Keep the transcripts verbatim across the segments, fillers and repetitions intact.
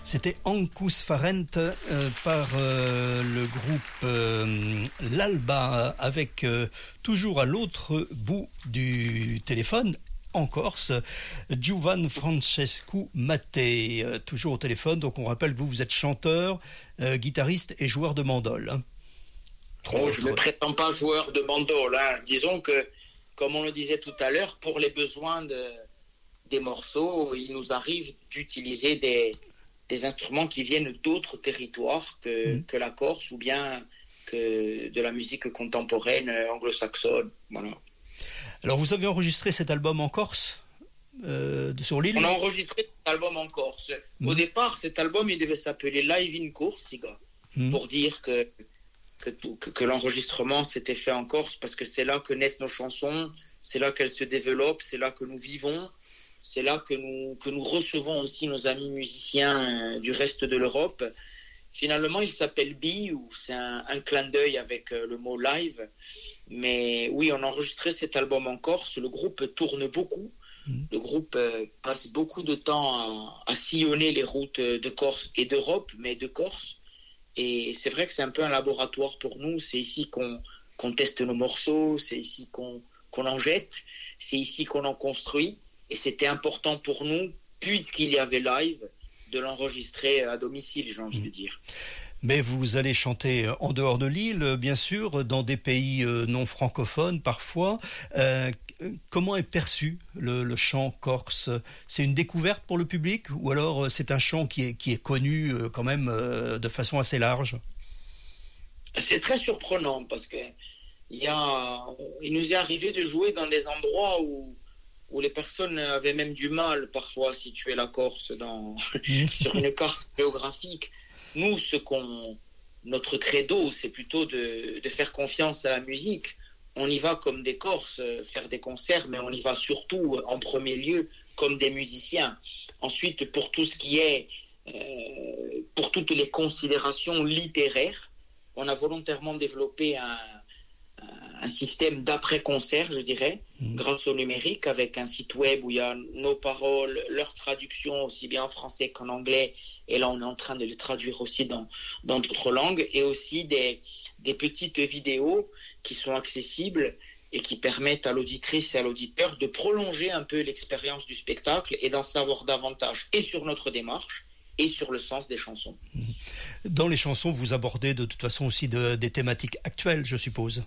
C'était Ancus Farent euh, par euh, le groupe euh, L'Alba, avec euh, toujours à l'autre bout du téléphone, en Corse, Giovan Francescu Mattei, euh, toujours au téléphone. Donc on rappelle, vous, vous êtes chanteur, euh, guitariste et joueur de mandole. Hein. Oh, je ne prétends pas joueur de mandole. Hein. Disons que, comme on le disait tout à l'heure, pour les besoins de, des morceaux, il nous arrive d'utiliser des... des instruments qui viennent d'autres territoires que, mmh. que la Corse ou bien que de la musique contemporaine anglo-saxonne. Voilà. Alors vous avez enregistré cet album en Corse, euh, sur l'île ? On a enregistré cet album en Corse. Mmh. Au départ, cet album il devait s'appeler Live in Corsica, mmh. pour dire que, que, tout, que, que l'enregistrement s'était fait en Corse parce que c'est là que naissent nos chansons, c'est là qu'elles se développent, c'est là que nous vivons. C'est là que nous, que nous recevons aussi nos amis musiciens du reste de l'Europe. Finalement, il s'appelle B, ou c'est un, un clin d'œil avec le mot live. Mais oui, on a enregistré cet album en Corse. Le groupe tourne beaucoup. Mmh. Le groupe passe beaucoup de temps à, à sillonner les routes de Corse et d'Europe, mais de Corse. Et c'est vrai que c'est un peu un laboratoire pour nous. C'est ici qu'on, qu'on teste nos morceaux, c'est ici qu'on, qu'on en jette, c'est ici qu'on en construit. Et c'était important pour nous, puisqu'il y avait live, de l'enregistrer à domicile, j'ai envie mmh. de dire. Mais vous allez chanter en dehors de l'île, bien sûr, dans des pays non francophones parfois. Euh, comment est perçu le, le chant corse ? C'est une découverte pour le public ou alors c'est un chant qui est, qui est connu quand même de façon assez large ? C'est très surprenant parce que il, y a, il nous est arrivé de jouer dans des endroits où où les personnes avaient même du mal parfois à situer la Corse dans, sur une carte géographique. Nous, ce qu'on, notre credo, c'est plutôt de, de faire confiance à la musique. On y va comme des Corses, faire des concerts, mais on y va surtout, en premier lieu, comme des musiciens. Ensuite, pour tout ce qui est, euh, pour toutes les considérations littéraires, on a volontairement développé un un système d'après-concert, je dirais, mmh. grâce au numérique, avec un site web où il y a nos paroles, leur traduction, aussi bien en français qu'en anglais, et là on est en train de les traduire aussi dans, dans d'autres langues, et aussi des, des petites vidéos qui sont accessibles et qui permettent à l'auditrice et à l'auditeur de prolonger un peu l'expérience du spectacle et d'en savoir davantage, et sur notre démarche, et sur le sens des chansons. Dans les chansons, vous abordez de toute façon aussi de, des thématiques actuelles, je suppose.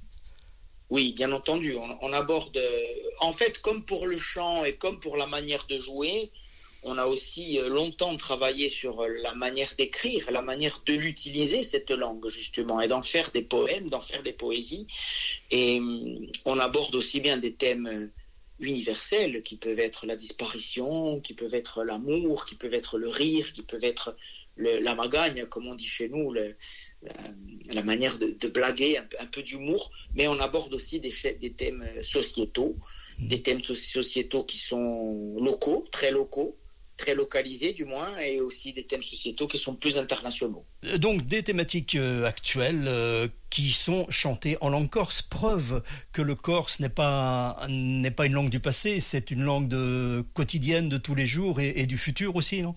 Oui, bien entendu. On, on aborde... Euh, en fait, comme pour le chant et comme pour la manière de jouer, on a aussi longtemps travaillé sur la manière d'écrire, la manière de l'utiliser, cette langue, justement, et d'en faire des poèmes, d'en faire des poésies. Et on aborde aussi bien des thèmes universels, qui peuvent être la disparition, qui peuvent être l'amour, qui peuvent être le rire, qui peuvent être le, la magagne, comme on dit chez nous, le... La, la manière de, de blaguer, un, un peu d'humour, mais on aborde aussi des, des thèmes sociétaux, mmh. des thèmes sociétaux qui sont locaux, très locaux, très localisés du moins, et aussi des thèmes sociétaux qui sont plus internationaux. Donc des thématiques euh, actuelles euh, qui sont chantées en langue corse, preuve que le corse n'est pas, n'est pas une langue du passé, c'est une langue de, quotidienne de tous les jours et, et du futur aussi, non ?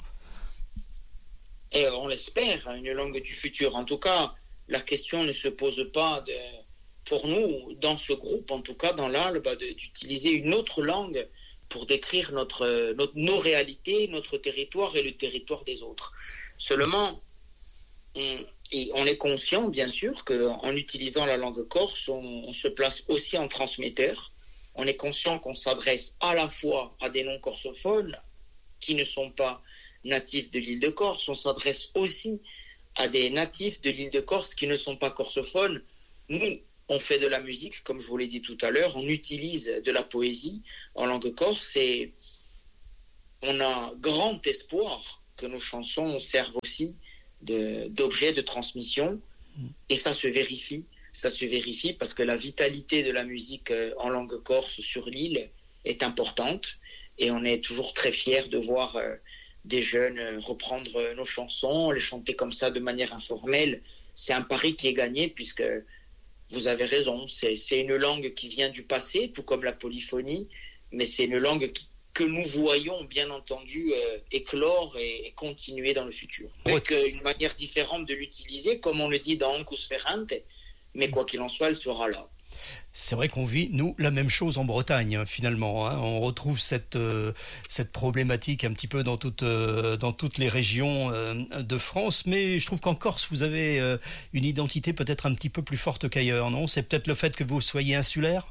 Et on l'espère, une langue du futur. En tout cas, la question ne se pose pas de, pour nous, dans ce groupe, en tout cas dans l'Alba, de, d'utiliser une autre langue pour décrire notre, notre, nos réalités, notre territoire et le territoire des autres. Seulement, on, et on est conscient, bien sûr, qu'en utilisant la langue corse, on, on se place aussi en transmetteur. On est conscient qu'on s'adresse à la fois à des non-corsophones qui ne sont pas natifs de l'île de Corse, on s'adresse aussi à des natifs de l'île de Corse qui ne sont pas corsophones. Nous, on fait de la musique, comme je vous l'ai dit tout à l'heure, on utilise de la poésie en langue corse et on a grand espoir que nos chansons servent aussi de, d'objets de transmission et ça se vérifie, ça se vérifie parce que la vitalité de la musique en langue corse sur l'île est importante et on est toujours très fiers de voir des jeunes reprendre nos chansons, les chanter comme ça de manière informelle. C'est un pari qui est gagné puisque vous avez raison, c'est, c'est une langue qui vient du passé, tout comme la polyphonie, mais c'est une langue qui, que nous voyons bien entendu euh, éclore et, et continuer dans le futur. Avec euh, une manière différente de l'utiliser, comme on le dit dans Ancus Ferrante, mais quoi qu'il en soit, elle sera là. C'est vrai qu'on vit, nous, la même chose en Bretagne, hein, finalement. Hein. On retrouve cette, euh, cette problématique un petit peu dans, toute, euh, dans toutes les régions euh, de France. Mais je trouve qu'en Corse, vous avez euh, une identité peut-être un petit peu plus forte qu'ailleurs, non? C'est peut-être le fait que vous soyez insulaire?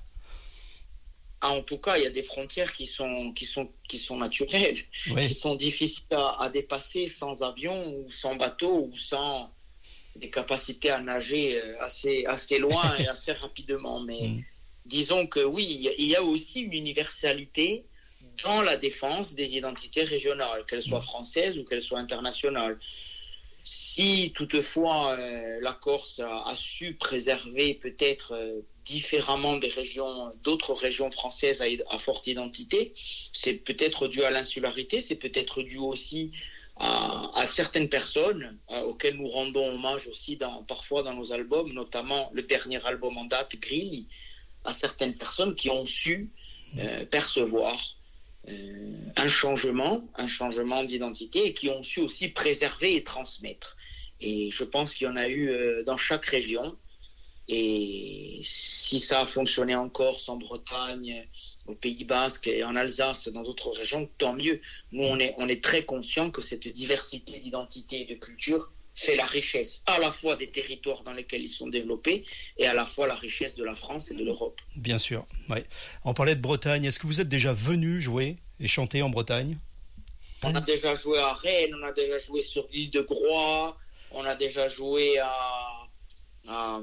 Ah, en tout cas, il y a des frontières qui sont, qui sont, qui sont naturelles, oui. qui sont difficiles à, à dépasser sans avion ou sans bateau ou sans des capacités à nager assez, assez loin et assez rapidement. Mais mm. disons que oui, il y a aussi une universalité dans la défense des identités régionales, qu'elles soient françaises ou qu'elles soient internationales. Si toutefois euh, la Corse a, a su préserver peut-être euh, différemment des régions, d'autres régions françaises à, à forte identité, c'est peut-être dû à l'insularité, c'est peut-être dû aussi à, à certaines personnes euh, auxquelles nous rendons hommage aussi dans, parfois dans nos albums, notamment le dernier album en date, Grilli, à certaines personnes qui ont su euh, percevoir Euh, un changement, un changement d'identité et qui ont su aussi préserver et transmettre. Et je pense qu'il y en a eu euh, dans chaque région. Et si ça a fonctionné en Corse, en Bretagne, au Pays Basque et en Alsace, dans d'autres régions, tant mieux. Nous, on est, on est très conscients que cette diversité d'identité et de culture fait la richesse à la fois des territoires dans lesquels ils sont développés et à la fois la richesse de la France et de l'Europe. Bien sûr, oui. On parlait de Bretagne. Est-ce que vous êtes déjà venu jouer et chanter en Bretagne? On a déjà joué à Rennes, on a déjà joué sur l'île de Groix, on a déjà joué à, à,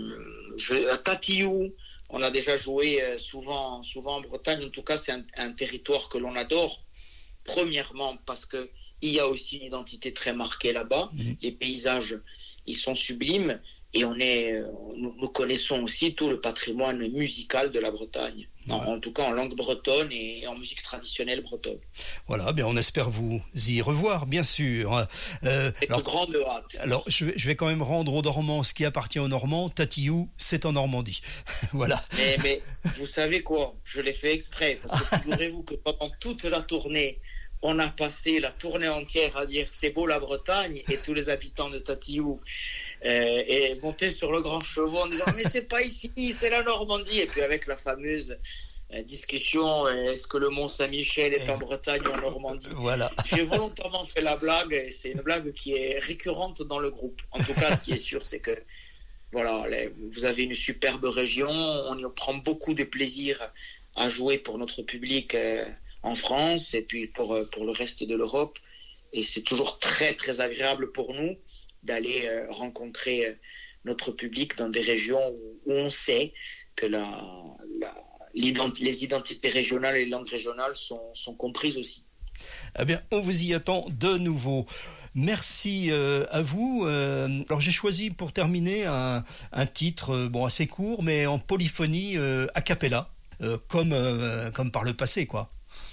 à Tatiou, on a déjà joué souvent, souvent en Bretagne. En tout cas, c'est un, un territoire que l'on adore. Premièrement, parce que il y a aussi une identité très marquée là-bas. Mmh. Les paysages, ils sont sublimes. Et on est, nous, nous connaissons aussi tout le patrimoine musical de la Bretagne. Ouais. En, en tout cas, en langue bretonne et en musique traditionnelle bretonne. Voilà, bien, on espère vous y revoir, bien sûr. Euh, c'est une grande hâte. Alors, je vais, je vais quand même rendre aux Normands ce qui appartient aux Normands. Tatiou, c'est en Normandie. Voilà. Mais, mais vous savez quoi? Je l'ai fait exprès. Parce que figurez-vous que pendant toute la tournée, on a passé la tournée entière à dire c'est beau la Bretagne, et tous les habitants de Tatiou euh, et montaient sur le grand chevaux en disant mais c'est pas ici, c'est la Normandie. Et puis avec la fameuse euh, discussion euh, est-ce que le Mont Saint-Michel est en Bretagne ou en Normandie? Voilà. J'ai volontairement fait la blague, et c'est une blague qui est récurrente dans le groupe. En tout cas, ce qui est sûr, c'est que voilà, les, vous avez une superbe région, on y prend beaucoup de plaisir à jouer pour notre public euh, en France et puis pour, pour le reste de l'Europe. Et c'est toujours très, très agréable pour nous d'aller euh, rencontrer euh, notre public dans des régions où, où on sait que la, la, l'identi- les identités régionales et les langues régionales sont, sont comprises aussi. Eh bien, on vous y attend de nouveau. Merci euh, à vous. Euh, alors, j'ai choisi pour terminer un, un titre euh, bon, assez court, mais en polyphonie euh, a cappella, euh, comme, euh, comme par le passé, quoi.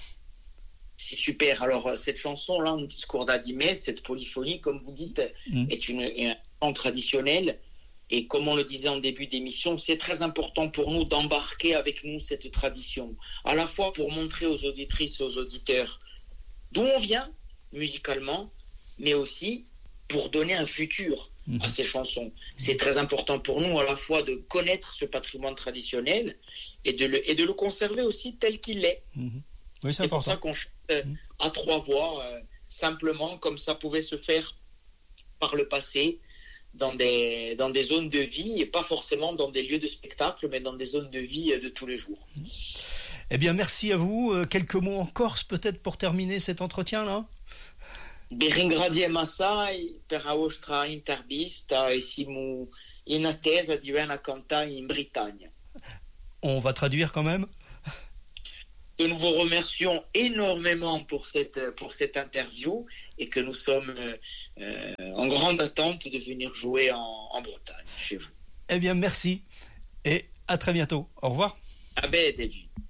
C'est super. Alors, cette chanson-là, un discours d'Adimé, cette polyphonie, comme vous dites, mmh. est une, un chant traditionnel. Et comme on le disait en début d'émission, c'est très important pour nous d'embarquer avec nous cette tradition. À la fois pour montrer aux auditrices et aux auditeurs d'où on vient, musicalement, mais aussi pour donner un futur mmh. à ces chansons. C'est très important pour nous, à la fois de connaître ce patrimoine traditionnel et de le, et de le conserver aussi tel qu'il est. Mmh. Oui, c'est, c'est important. pour ça qu'on chante euh, à trois voix, euh, simplement, comme ça pouvait se faire par le passé, dans des, dans des zones de vie, et pas forcément dans des lieux de spectacle, mais dans des zones de vie euh, de tous les jours. Eh bien, merci à vous. Euh, quelques mots en Corse, peut-être, pour terminer cet entretien-là? Vi ringraziem assai per la vostra intervista e siamo in attesa di venire a cantare in Britannia. On va traduire quand même? Que nous vous remercions énormément pour cette, pour cette interview et que nous sommes euh, en grande attente de venir jouer en, en Bretagne, chez vous. Eh bien, merci et à très bientôt. Au revoir. Abed, Edgy.